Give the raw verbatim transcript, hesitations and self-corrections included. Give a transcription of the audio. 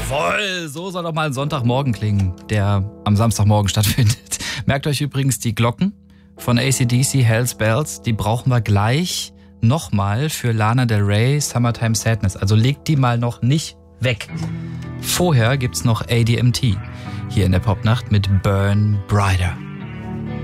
Jawohl, so soll doch mal ein Sonntagmorgen klingen, der am Samstagmorgen stattfindet. Merkt euch übrigens die Glocken von A C D C, Hell's Bells, die brauchen wir gleich nochmal für Lana Del Rey, Summertime Sadness. Also legt die mal noch nicht weg. Vorher gibt's noch A D M T hier in der Popnacht mit Burn Brighter.